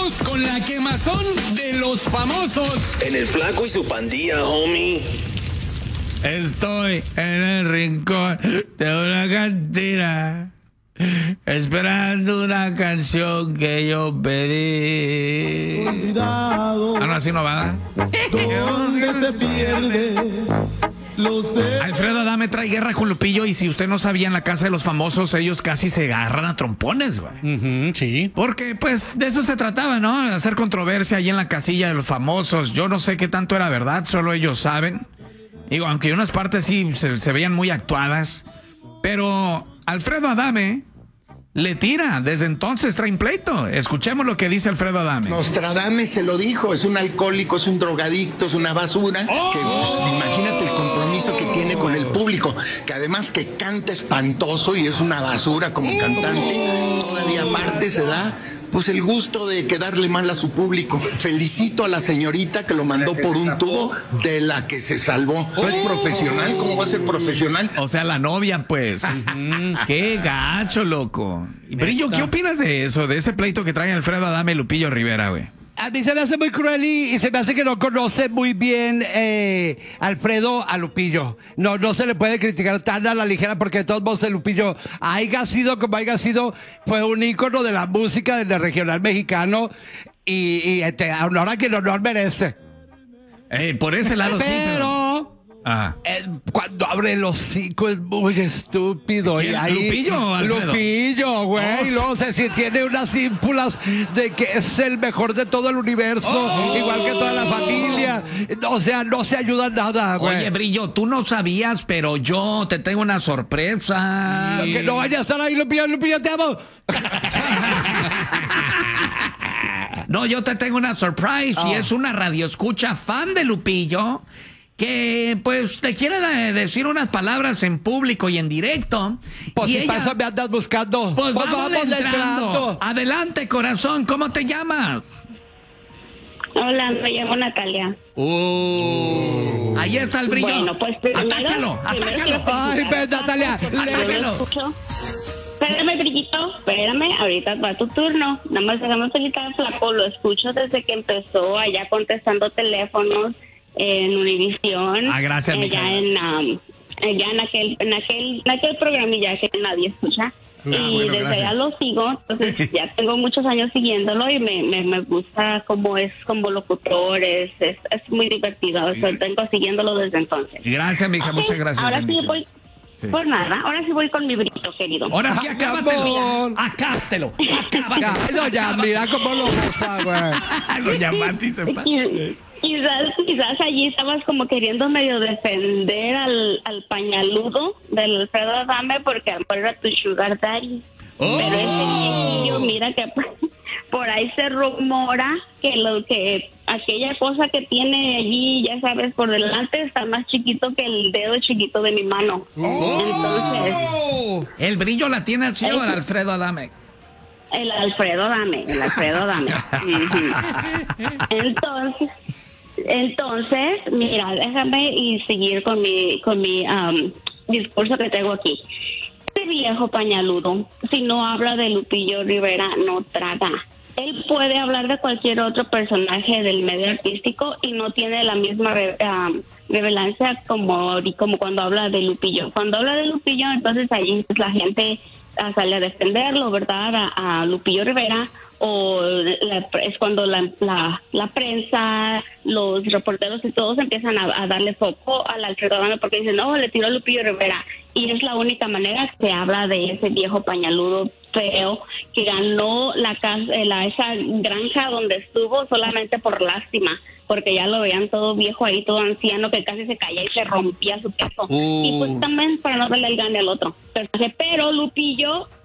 Seguimos con la quemazón de los famosos. En el Flaco y su pandilla, homie. Estoy en el rincón de una cantina, esperando una canción que yo pedí. Olvidado. Ah, no, así no va. ¿Dónde se pierde? Lo sé. Alfredo Adame trae guerra con Lupillo, y si usted no sabía, en la casa de los famosos ellos casi se agarran a trompones, güey. Sí. Porque pues de eso se trataba, ¿no? Hacer controversia ahí en la casilla de los famosos. Yo no sé qué tanto era verdad, solo ellos saben. Digo, aunque unas partes sí se veían muy actuadas, pero Alfredo Adame le tira. Desde entonces traen pleito. Escuchemos lo que dice Alfredo Adame. Nostradamus se lo dijo, es un alcohólico, es un drogadicto, es una basura. Que, pues, imagínate el compromiso que tiene con el público, que además que canta espantoso y es una basura como cantante, todavía aparte se da pues el gusto de quedarle mal a su público. Felicito a la señorita que lo mandó por un tubo, de la que se salvó. No es profesional, ¿cómo va a ser profesional? O sea, la novia, pues. Qué gacho, loco. Brillo, ¿qué opinas de eso? De ese pleito que traen Alfredo Adame y Lupillo Rivera, güey. A mí se me hace muy cruel y se me hace que no conoce muy bien Alfredo a Lupillo. No se le puede criticar tan a la ligera, porque de todos modos el Lupillo, haya sido como haya sido, fue un ícono de la música del regional mexicano y ahora que el honor merece. Por ese lado sí, pero... Ah. Cuando abre el hocico es muy estúpido. ¿Quién? Y ahí, ¿Lupillo o Alfredo? Lupillo, güey. Oh. Y luego si tiene unas ímpulas de que es el mejor de todo el universo, igual que toda la familia. O sea, no se ayuda en nada, güey. Oye, Brillo, tú no sabías, pero yo te tengo una sorpresa. Que no vaya a estar ahí, Lupillo, te amo. No, yo te tengo una surprise, y es una radioescucha fan de Lupillo que pues te quiere decir unas palabras en público y en directo. Pues y si ella, para eso me andas buscando. pues vamos entrando. entrando. Adelante, corazón, ¿cómo te llamas? Hola, me llamo Natalia. Ahí está el Brillo. Bueno, pues primero Atácalo. quiero Ay, ven, Natalia. Yo lo escucho. Espérame, Brillito, espérame, ahorita va tu turno. Nada más dejamos felicitar al Flaco, lo escucho desde que empezó allá contestando teléfonos en Univisión. Gracias, mija. Allá en aquel programilla que nadie escucha. Y bueno, desde gracias. allá lo sigo, entonces ya tengo muchos años siguiéndolo y me gusta cómo es como locutor, es muy divertido. O sea, tengo siguiéndolo desde entonces. Gracias, mija, muchas gracias. Ahora sí bendiciones. voy. Sí. Por nada, ahora sí voy con mi Brito, querido. Ahora sí, acábatelo. Acábatelo. No, ya, mira cómo lo goza, güey. Doña Mati se pasa. Quizás allí estabas como queriendo medio defender al pañaludo del Alfredo Adame, porque a lo mejor era tu sugar daddy. Pero ese viejillo, mira que por ahí se rumora que aquella cosa que tiene allí, ya sabes, por delante está más chiquito que el dedo chiquito de mi mano. Entonces, El Brillo la tiene así, o el Alfredo Adame. el Alfredo Adame. Ujú. Entonces, mira, déjame y seguir con mi discurso que tengo aquí. Este viejo pañaludo, si no habla de Lupillo Rivera, no traga. Él puede hablar de cualquier otro personaje del medio artístico y no tiene la misma relevancia como cuando habla de Lupillo. Cuando habla de Lupillo, entonces ahí pues, la gente sale a defenderlo, ¿verdad? A Lupillo Rivera. O es cuando la prensa, los reporteros y todos empiezan a darle foco al Alfredo Adame porque dicen, no, le tiró a Lupillo Rivera. Y es la única manera que habla de ese viejo pañaludo feo que ganó esa granja donde estuvo solamente por lástima, porque ya lo veían todo viejo ahí, todo anciano, que casi se caía y se rompía su queso. Y pues también para no darle el gane al otro. Pero Lupillo